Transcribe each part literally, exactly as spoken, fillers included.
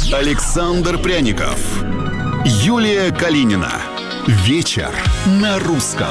Александр Пряников, Юлия Калинина. Вечер на русском.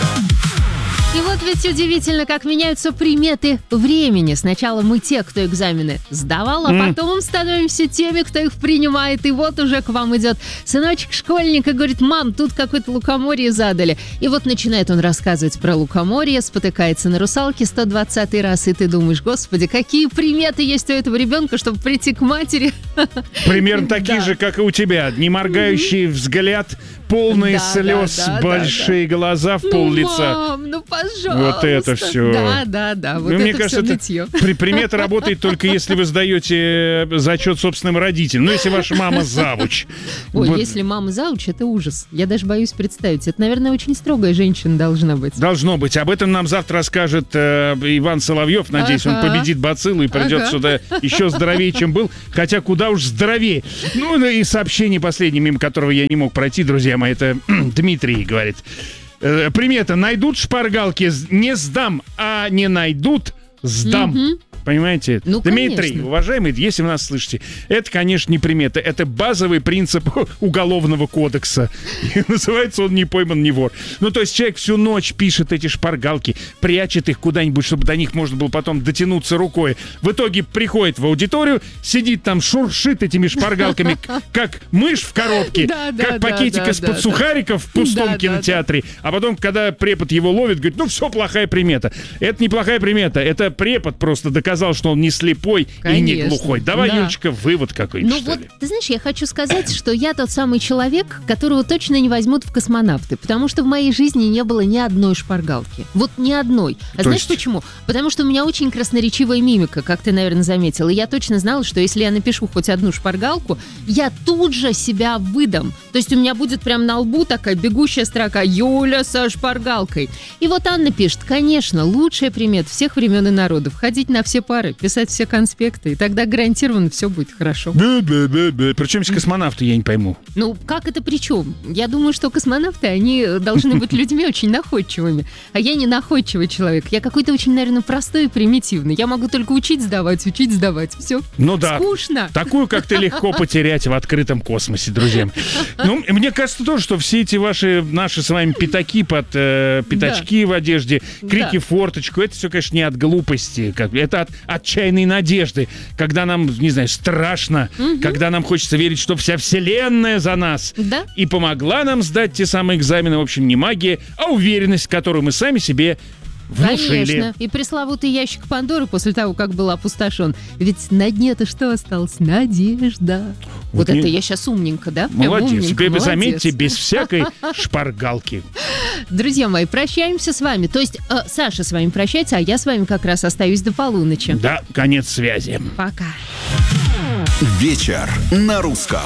И вот ведь удивительно, как меняются приметы времени. Сначала мы те, кто экзамены сдавал, а mm. потом становимся теми, кто их принимает. И вот уже к вам идет сыночек школьник и говорит: мам, тут какое-то лукоморье задали. И вот начинает он рассказывать про лукоморье, спотыкается на русалке сто двадцатый раз, и ты думаешь: господи, какие приметы есть у этого ребенка, чтобы прийти к матери. Примерно такие же, как и у тебя. Неморгающий взгляд, полные слез, большие глаза в пол лица. Мам, ну пожалуйста. Вот это все. Да, да, да. Вот Мне это кажется, все это нытье. при, примета работает только если вы сдаете зачет собственным родителям. Ну, если ваша мама завуч. Ой, вот. Если мама завуч, это ужас. Я даже боюсь представить. Это, наверное, очень строгая женщина должна быть. Должно быть. Об этом нам завтра расскажет э, Иван Соловьев. Надеюсь, ага. он победит бациллу и придет ага. сюда еще здоровее, чем был. Хотя куда уж здоровее. Ну, и сообщение последнее, мимо которого я не мог пройти, друзья мои, это Дмитрий говорит. Примета: найдут шпаргалки, не сдам, а не найдут, сдам. Угу. Понимаете? Ну, Дмитрий, конечно. уважаемый, если вы нас слышите, это, конечно, не примета. Это базовый принцип уголовного кодекса. И называется он «не пойман, не вор». Ну, то есть человек всю ночь пишет эти шпаргалки, прячет их куда-нибудь, чтобы до них можно было потом дотянуться рукой. В итоге приходит в аудиторию, сидит там, шуршит этими шпаргалками, как мышь в коробке, как пакетик из-под сухариков в пустом кинотеатре. А потом, когда препод его ловит, говорит: ну, все, плохая примета. Это неплохая примета. Это препод просто доказал, что он не слепой, конечно, и не глухой. Давай, да. Юлечка, вывод какой-нибудь, ну, что вот, ли? Ты знаешь, я хочу сказать, что я тот самый человек, которого точно не возьмут в космонавты, потому что в моей жизни не было ни одной шпаргалки. Вот ни одной. А То знаешь есть... почему? Потому что у меня очень красноречивая мимика, как ты, наверное, заметила. И я точно знала, что если я напишу хоть одну шпаргалку, я тут же себя выдам. То есть у меня будет прям на лбу такая бегущая строка: Юля со шпаргалкой. И вот Анна пишет: конечно, лучшая примета всех времен и народов — ходить на все пары, писать все конспекты, и тогда гарантированно все будет хорошо. Бе-бе-бе-бе. Причем здесь космонавты, я не пойму. Ну, как это причем? Я думаю, что космонавты, они должны быть людьми очень находчивыми. А я не находчивый человек. Я какой-то очень, наверное, простой и примитивный. Я могу только учить сдавать, учить сдавать. Все. Ну да. Скучно. Такую, как ты, легко потерять в открытом космосе, друзья. Ну, мне кажется тоже, что все эти ваши, наши с вами пятаки под э, пятачки да. в одежде, крики да. форточку, это все, конечно, не от глупости. Как, это от отчаянной надежды, когда нам, не знаю, страшно, угу. когда нам хочется верить, что вся вселенная за нас. Да? И помогла нам сдать те самые экзамены. В общем, не магия, а уверенность, которую мы сами себе внушили. Конечно. И пресловутый ящик Пандоры после того, как был опустошен. Ведь на дне-то что осталось? Надежда. Вот, вот это не... я сейчас умненько, да? Прям молодец. Умненько. Теперь вы молодец. заметьте, без всякой шпаргалки. Друзья мои, прощаемся с вами. То есть э, Саша с вами прощается, а я с вами как раз остаюсь до полуночи. Да, конец связи. Пока. Вечер на русском.